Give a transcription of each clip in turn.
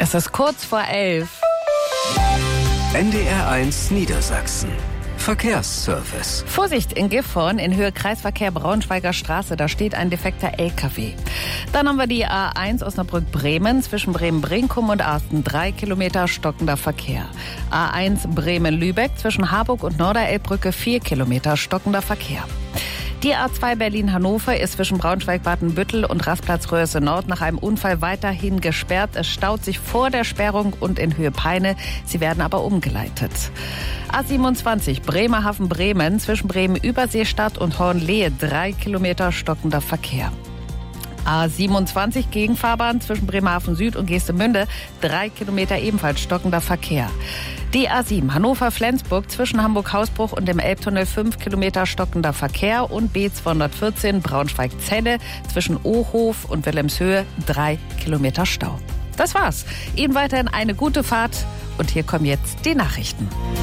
Es ist kurz vor 11. NDR1 Niedersachsen. Verkehrsservice. Vorsicht in Gifhorn in Höhe Kreisverkehr Braunschweiger Straße. Da steht ein defekter LKW. Dann haben wir die A1 Osnabrück-Bremen zwischen Bremen-Brinkum und Asten. 3 Kilometer stockender Verkehr. A1 Bremen-Lübeck zwischen Harburg und Norderelbbrücke. 4 Kilometer stockender Verkehr. Die A2 Berlin-Hannover ist zwischen Braunschweig-Badenbüttel und Rastplatz Röhrse Nord nach einem Unfall weiterhin gesperrt. Es staut sich vor der Sperrung und in Höhe Peine. Sie werden aber umgeleitet. A27 Bremerhaven-Bremen zwischen Bremen-Überseestadt und Hornlehe. 3 Kilometer stockender Verkehr. A27 Gegenfahrbahn zwischen Bremerhaven Süd und Geestemünde. 3 Kilometer ebenfalls stockender Verkehr. Die A7 Hannover-Flensburg zwischen Hamburg-Hausbruch und dem Elbtunnel 5 Kilometer stockender Verkehr und B214 Braunschweig-Celle zwischen Ohof und Wilhelmshöhe 3 Kilometer Stau. Das war's. Ihnen weiterhin eine gute Fahrt und hier kommen jetzt die Nachrichten.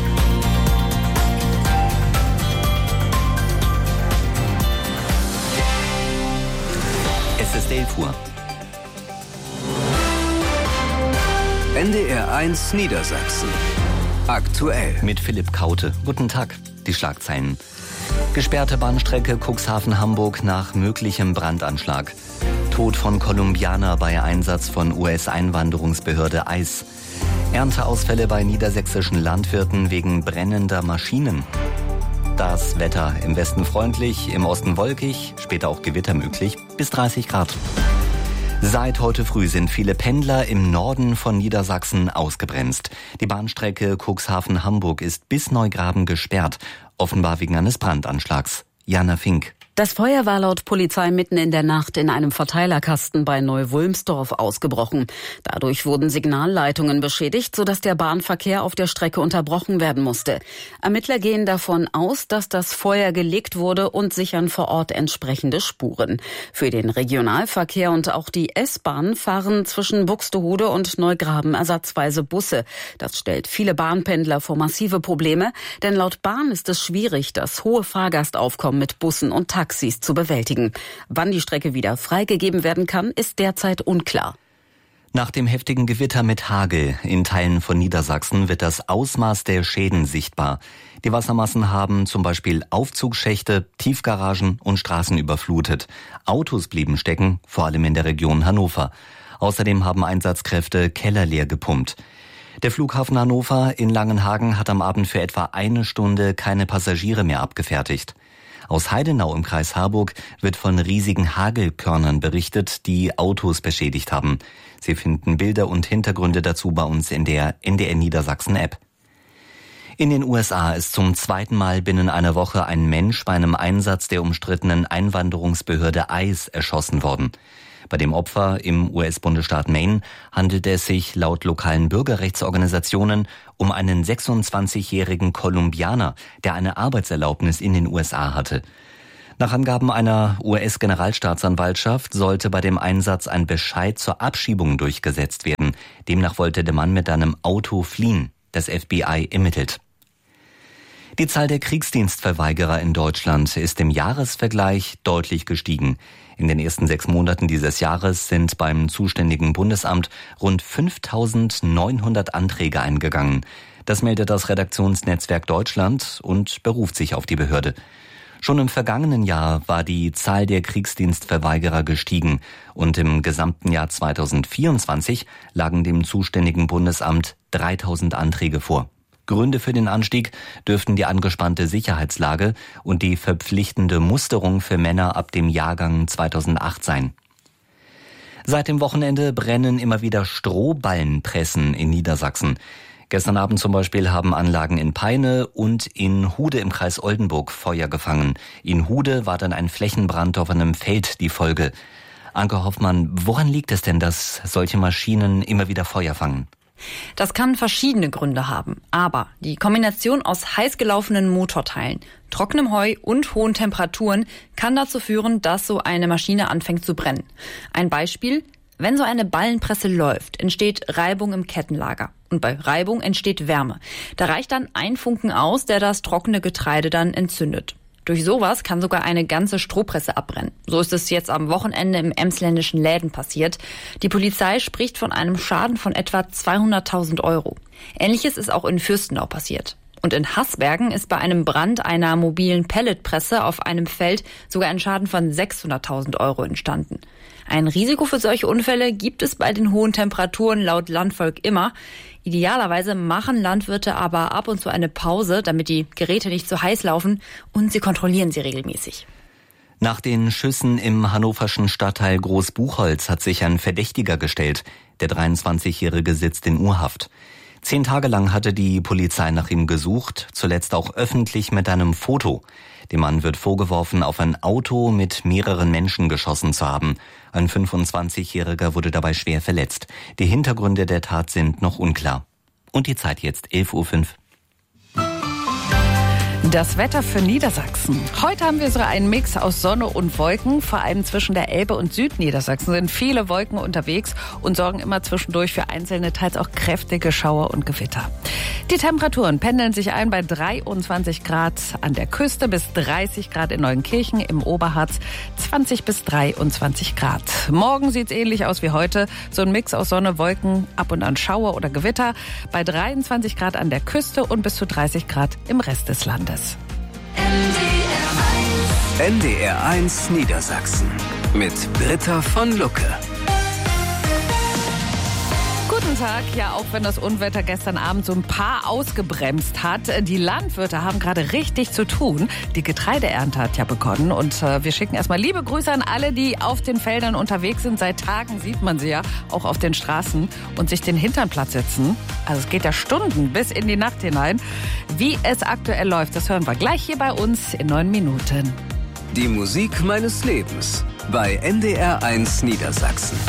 Es ist 11 Uhr. NDR1 Niedersachsen. Aktuell. Mit Philipp Kaute. Guten Tag. Die Schlagzeilen. Gesperrte Bahnstrecke Cuxhaven-Hamburg nach möglichem Brandanschlag. Tod von Kolumbianer bei Einsatz von US-Einwanderungsbehörde ICE. Ernteausfälle bei niedersächsischen Landwirten wegen brennender Maschinen. Das Wetter im Westen freundlich, im Osten wolkig, später auch Gewitter möglich, bis 30 Grad. Seit heute früh sind viele Pendler im Norden von Niedersachsen ausgebremst. Die Bahnstrecke Cuxhaven-Hamburg ist bis Neugraben gesperrt, offenbar wegen eines Brandanschlags. Jana Fink. Das Feuer war laut Polizei mitten in der Nacht in einem Verteilerkasten bei Neu-Wulmsdorf ausgebrochen. Dadurch wurden Signalleitungen beschädigt, sodass der Bahnverkehr auf der Strecke unterbrochen werden musste. Ermittler gehen davon aus, dass das Feuer gelegt wurde und sichern vor Ort entsprechende Spuren. Für den Regionalverkehr und auch die S-Bahn fahren zwischen Buxtehude und Neugraben ersatzweise Busse. Das stellt viele Bahnpendler vor massive Probleme, denn laut Bahn ist es schwierig, das hohe Fahrgastaufkommen mit Bussen und Taxis zu bewältigen. Wann die Strecke wieder freigegeben werden kann, ist derzeit unklar. Nach dem heftigen Gewitter mit Hagel in Teilen von Niedersachsen wird das Ausmaß der Schäden sichtbar. Die Wassermassen haben zum Beispiel Aufzugschächte, Tiefgaragen und Straßen überflutet. Autos blieben stecken, vor allem in der Region Hannover. Außerdem haben Einsatzkräfte Keller leer gepumpt. Der Flughafen Hannover in Langenhagen hat am Abend für etwa eine Stunde keine Passagiere mehr abgefertigt. Aus Heidenau im Kreis Harburg wird von riesigen Hagelkörnern berichtet, die Autos beschädigt haben. Sie finden Bilder und Hintergründe dazu bei uns in der NDR Niedersachsen App. In den USA ist zum zweiten Mal binnen einer Woche ein Mensch bei einem Einsatz der umstrittenen Einwanderungsbehörde ICE erschossen worden. Bei dem Opfer im US-Bundesstaat Maine handelt es sich laut lokalen Bürgerrechtsorganisationen um einen 26-jährigen Kolumbianer, der eine Arbeitserlaubnis in den USA hatte. Nach Angaben einer US-Generalstaatsanwaltschaft sollte bei dem Einsatz ein Bescheid zur Abschiebung durchgesetzt werden. Demnach wollte der Mann mit einem Auto fliehen. Das FBI ermittelt. Die Zahl der Kriegsdienstverweigerer in Deutschland ist im Jahresvergleich deutlich gestiegen. In den ersten 6 Monaten dieses Jahres sind beim zuständigen Bundesamt rund 5.900 Anträge eingegangen. Das meldet das Redaktionsnetzwerk Deutschland und beruft sich auf die Behörde. Schon im vergangenen Jahr war die Zahl der Kriegsdienstverweigerer gestiegen und im gesamten Jahr 2024 lagen dem zuständigen Bundesamt 3.000 Anträge vor. Gründe für den Anstieg dürften die angespannte Sicherheitslage und die verpflichtende Musterung für Männer ab dem Jahrgang 2008 sein. Seit dem Wochenende brennen immer wieder Strohballenpressen in Niedersachsen. Gestern Abend zum Beispiel haben Anlagen in Peine und in Hude im Kreis Oldenburg Feuer gefangen. In Hude war dann ein Flächenbrand auf einem Feld die Folge. Anke Hoffmann, woran liegt es denn, dass solche Maschinen immer wieder Feuer fangen? Das kann verschiedene Gründe haben, aber die Kombination aus heiß gelaufenen Motorteilen, trockenem Heu und hohen Temperaturen kann dazu führen, dass so eine Maschine anfängt zu brennen. Ein Beispiel: Wenn so eine Ballenpresse läuft, entsteht Reibung im Kettenlager. Und bei Reibung entsteht Wärme. Da reicht dann ein Funken aus, der das trockene Getreide dann entzündet. Durch sowas kann sogar eine ganze Strohpresse abbrennen. So ist es jetzt am Wochenende im emsländischen Läden passiert. Die Polizei spricht von einem Schaden von etwa 200.000 Euro. Ähnliches ist auch in Fürstenau passiert. Und in Haßbergen ist bei einem Brand einer mobilen Pelletpresse auf einem Feld sogar ein Schaden von 600.000 Euro entstanden. Ein Risiko für solche Unfälle gibt es bei den hohen Temperaturen laut Landvolk immer. Idealerweise machen Landwirte aber ab und zu eine Pause, damit die Geräte nicht zu heiß laufen, und sie kontrollieren sie regelmäßig. Nach den Schüssen im hannoverschen Stadtteil Großbuchholz hat sich ein Verdächtiger gestellt. Der 23-Jährige sitzt in U-Haft. 10 Tage lang hatte die Polizei nach ihm gesucht, zuletzt auch öffentlich mit einem Foto. Dem Mann wird vorgeworfen, auf ein Auto mit mehreren Menschen geschossen zu haben. Ein 25-Jähriger wurde dabei schwer verletzt. Die Hintergründe der Tat sind noch unklar. Und die Zeit jetzt 11:05 Uhr. Das Wetter für Niedersachsen. Heute haben wir so einen Mix aus Sonne und Wolken. Vor allem zwischen der Elbe und Südniedersachsen sind viele Wolken unterwegs und sorgen immer zwischendurch für einzelne, teils auch kräftige Schauer und Gewitter. Die Temperaturen pendeln sich ein bei 23 Grad an der Küste bis 30 Grad in Neuenkirchen, im Oberharz 20 bis 23 Grad. Morgen sieht's ähnlich aus wie heute. So ein Mix aus Sonne, Wolken, ab und an Schauer oder Gewitter bei 23 Grad an der Küste und bis zu 30 Grad im Rest des Landes. NDR 1 Niedersachsen mit Britta von Lucke. Guten Tag. Ja, auch wenn das Unwetter gestern Abend so ein paar ausgebremst hat. Die Landwirte haben gerade richtig zu tun. Die Getreideernte hat ja begonnen. Und wir schicken erstmal liebe Grüße an alle, die auf den Feldern unterwegs sind. Seit Tagen sieht man sie ja auch auf den Straßen und sich den Hintern platt sitzen. Also es geht ja Stunden bis in die Nacht hinein. Wie es aktuell läuft, das hören wir gleich hier bei uns in 9 Minuten. Die Musik meines Lebens bei NDR 1 Niedersachsen.